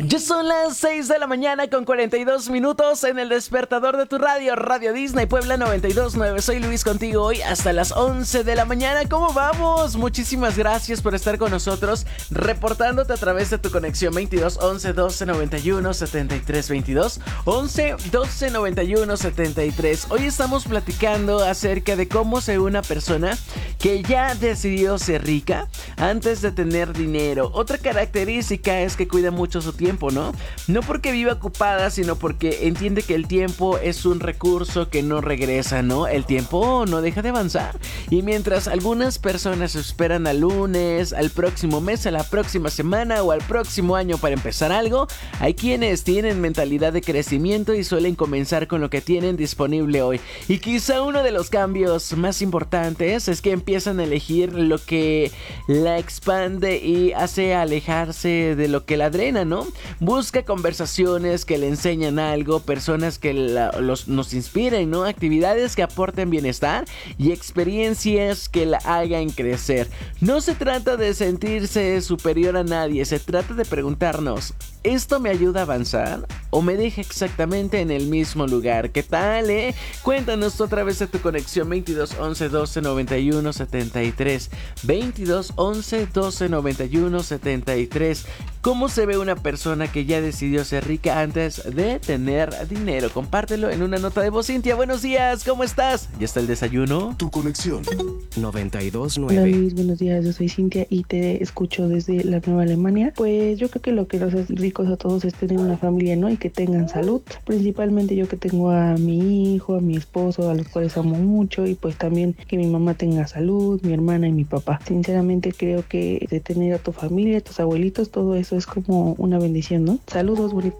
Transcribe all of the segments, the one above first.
Ya son las 6 de la mañana con 42 minutos en el despertador de tu radio, Radio Disney Puebla 92.9. Soy Luis contigo hoy hasta las 11 de la mañana. ¿Cómo vamos? Muchísimas gracias por estar con nosotros, reportándote a través de tu conexión 22 11 12 91 73 22 11 12 91 73. Hoy estamos platicando acerca de cómo ser una persona que ya decidió ser rica antes de tener dinero. Otra característica es que cuida mucho su tiempo, ¿no? No porque viva ocupada, sino porque entiende que el tiempo es un recurso que no regresa, ¿no? El tiempo no deja de avanzar. Y mientras algunas personas esperan al lunes, al próximo mes, a la próxima semana o al próximo año para empezar algo, hay quienes tienen mentalidad de crecimiento y suelen comenzar con lo que tienen disponible hoy. Y quizá uno de los cambios más importantes es que empiezan a elegir lo que la expande y hace alejarse de lo que la drena, ¿no? Busca conversaciones que le enseñan algo, personas que nos inspiren, ¿no? Actividades que aporten bienestar y experiencias que la hagan crecer. No se trata de sentirse superior a nadie, se trata de preguntarnos: ¿esto me ayuda a avanzar o me deja exactamente en el mismo lugar? ¿Qué tal, Cuéntanos tú a través de tu conexión 22 11 12 91 73 22 11 12 91 73. ¿Cómo se ve una persona que ya decidió ser rica antes de tener dinero? Compártelo en una nota de voz. Cintia, buenos días, ¿cómo estás? ¿Ya está el desayuno? Tu conexión 92.9. Hola Luis, buenos días, yo soy Cintia y te escucho desde la Nueva Alemania. Pues yo creo que lo que nos hace ricos a todos es tener una familia, ¿no? Y que tengan salud. Principalmente yo que tengo a mi hijo, a mi esposo, a los cuales amo mucho, y pues también que mi mamá tenga salud, mi hermana y mi papá. Sinceramente creo que de tener a tu familia, a tus abuelitos, todo eso es como una bendición, ¿no? Saludos, bonito.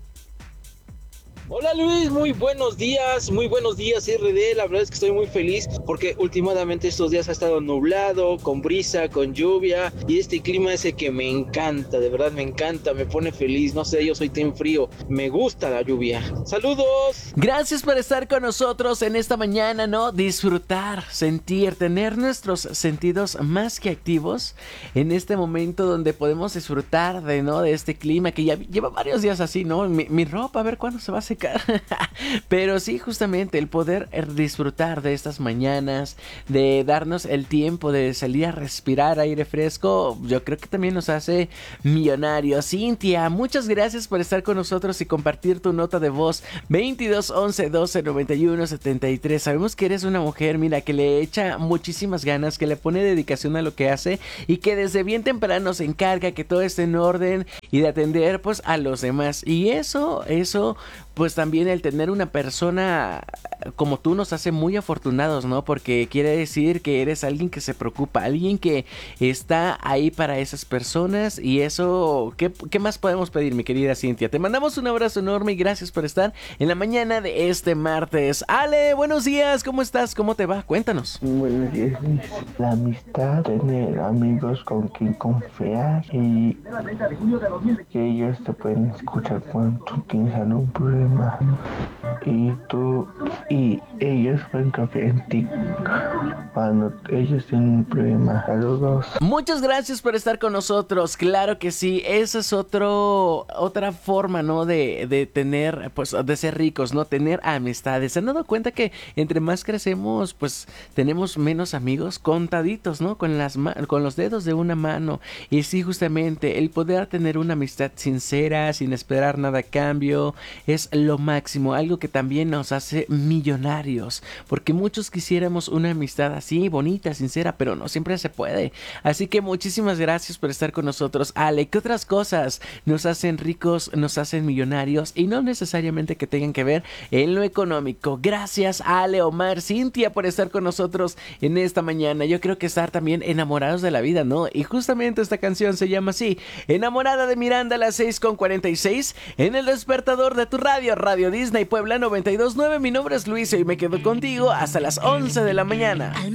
Hola Luis, muy buenos días RD, la verdad es que estoy muy feliz porque últimamente estos días ha estado nublado, con brisa, con lluvia, y este clima es el que me encanta, de verdad me encanta, me pone feliz, no sé, yo soy team frío, me gusta la lluvia. ¡Saludos! Gracias por estar con nosotros en esta mañana, ¿no? Disfrutar, sentir, tener nuestros sentidos más que activos en este momento donde podemos disfrutar de este clima que ya lleva varios días así, ¿no? Mi ropa, a ver cuándo se va a secar. Pero sí, justamente el poder disfrutar de estas mañanas, de darnos el tiempo de salir a respirar aire fresco, yo creo que también nos hace millonarios. Cintia, muchas gracias por estar con nosotros y compartir tu nota de voz 22 11 12 91 73. Sabemos que eres una mujer, mira, que le echa muchísimas ganas, que le pone dedicación a lo que hace y que desde bien temprano se encarga que todo esté en orden y de atender pues a los demás. Y eso pues también el tener una persona como tú nos hace muy afortunados, ¿no? Porque quiere decir que eres alguien que se preocupa, alguien que está ahí para esas personas, y eso, ¿qué más podemos pedir, mi querida Cintia? Te mandamos un abrazo enorme y gracias por estar en la mañana de este martes. Ale, buenos días, ¿cómo estás? ¿Cómo te va? Cuéntanos. Buenos días, Luis. La amistad, tener amigos con quien confiar y que ellos te pueden escuchar cuando tú tienes algún problema y ellos pueden confiar en ti cuando ellos tienen un problema. Saludos. Muchas gracias por estar con nosotros. Claro que sí, esa es otra forma, ¿no? De tener, pues, de ser ricos, ¿no? Tener amistades. ¿Se han dado cuenta que entre más crecemos, pues, tenemos menos amigos? Contaditos, ¿no? Con los dedos de una mano. Y sí, justamente, el poder tener una amistad sincera, sin esperar nada a cambio, es lo máximo, algo que también nos hace millonarios, porque muchos quisiéramos una amistad así, bonita, sincera, pero no siempre se puede. Así que muchísimas gracias por estar con nosotros, Ale. ¿Qué otras cosas nos hacen ricos, nos hacen millonarios? Y no necesariamente que tengan que ver en lo económico. Gracias, Ale, Omar, Cintia, por estar con nosotros en esta mañana. Yo creo que estar también enamorados de la vida, ¿no? Y justamente esta canción se llama así, Enamorada de Miranda, a las 6:46, en el despertador de tu radio, Radio Disney Puebla 92.9. Mi nombre es Luis y me quedo contigo hasta las 11 de la mañana.